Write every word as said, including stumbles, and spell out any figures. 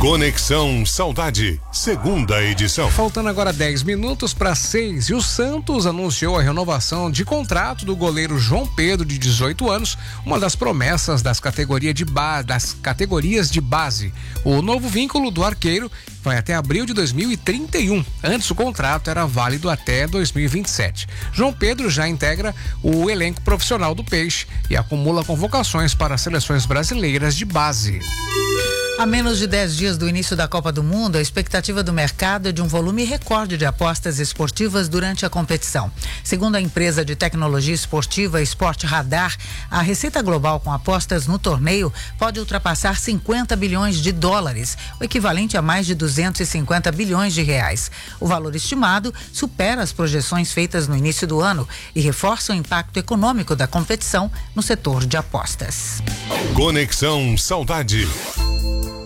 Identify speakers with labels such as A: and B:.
A: Conexão Saudade, segunda edição.
B: Faltando agora dez minutos para seis, e o Santos anunciou a renovação de contrato do goleiro João Pedro, de dezoito anos, uma das promessas das categorias de base, das categorias de base. O novo vínculo do arqueiro vai até abril de dois mil e trinta e um. Antes, o contrato era válido até dois mil e vinte e sete. João Pedro já integra o elenco profissional do Peixe e acumula convocações para as seleções brasileiras de base.
C: A menos de dez dias do início da Copa do Mundo, a expectativa do mercado é de um volume recorde de apostas esportivas durante a competição. Segundo a empresa de tecnologia esportiva Sport Radar, a receita global com apostas no torneio pode ultrapassar cinquenta bilhões de dólares, o equivalente a mais de duzentos e cinquenta bilhões de reais. O valor estimado supera as projeções feitas no início do ano e reforça o impacto econômico da competição no setor de apostas.
A: Conexão Saudade.